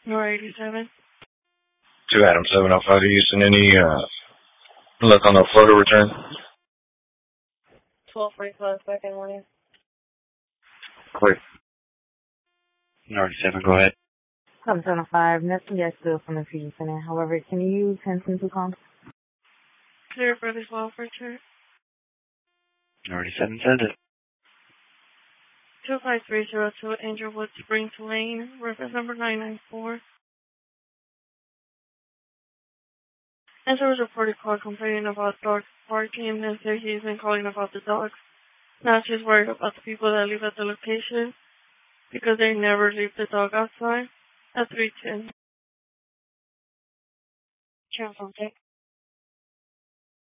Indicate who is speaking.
Speaker 1: Or 87.
Speaker 2: To Adam 705 Houston. Any luck on the photo return?
Speaker 1: 12:45 second morning.
Speaker 2: Quick.
Speaker 3: North 7, go ahead.
Speaker 4: 775, nothing yet still from the fusion center. However, can you use Henson to come?
Speaker 1: Clear for this law for return.
Speaker 3: North 7, send it.
Speaker 1: 25302 Angelwood Springs Lane, reference number 994. And there was a reported call complaining about dogs barking and said he's been calling about the dogs. Now she's worried about the people that live at the location because they never leave the dog outside at 310.
Speaker 4: Transfer check.